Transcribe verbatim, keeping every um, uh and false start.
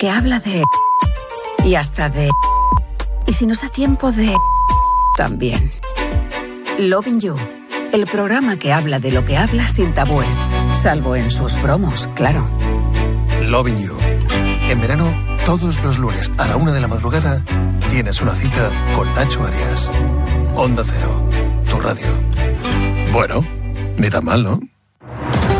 que habla de... y hasta de... y si nos da tiempo de... también. Loving You, el programa que habla de lo que habla sin tabúes, salvo en sus promos, claro. Loving You. En verano, todos los lunes a la una de la madrugada, tienes una cita con Nacho Arias. Onda Cero, tu radio. Bueno, ni tan mal, ¿no?